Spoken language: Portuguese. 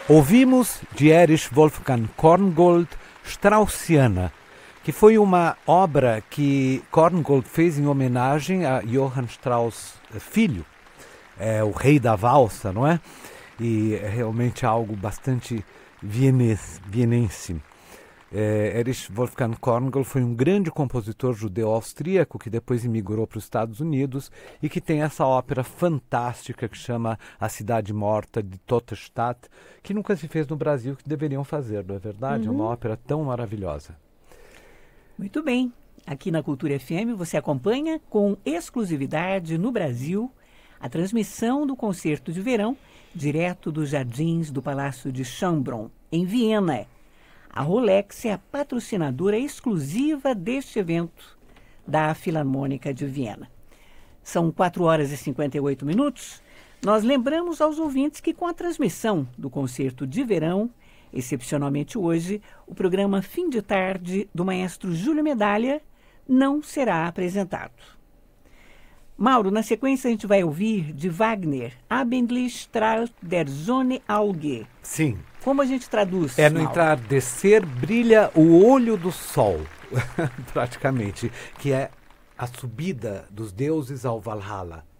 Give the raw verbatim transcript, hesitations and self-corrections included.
Ouvimos de Erich Wolfgang Korngold, Straussiana, que foi uma obra que Korngold fez em homenagem a Johann Strauss filho, é, o rei da valsa, não é? E é realmente algo bastante vienes, vienense. É, Erich Wolfgang Korngold foi um grande compositor judeu-austríaco que depois imigrou para os Estados Unidos e que tem essa ópera fantástica que chama A Cidade Morta de Totestadt, que nunca se fez no Brasil, que deveriam fazer, não é verdade? Uhum. É uma ópera tão maravilhosa. Muito bem. Aqui na Cultura F M você acompanha com exclusividade no Brasil a transmissão do concerto de verão direto dos jardins do Palácio de Schönbrunn, em Viena. A Rolex é a patrocinadora exclusiva deste evento da Filarmônica de Viena. São quatro horas e cinquenta e oito minutos. Nós lembramos aos ouvintes que com a transmissão do concerto de verão, excepcionalmente hoje, o programa Fim de Tarde do maestro Júlio Medalha não será apresentado. Mauro, na sequência a gente vai ouvir de Wagner, Abendlich strahlt der Sonne Auge. Sim. Como a gente traduz? É no Mauro? entardecer brilha o olho do sol, praticamente, que é a subida dos deuses ao Valhalla.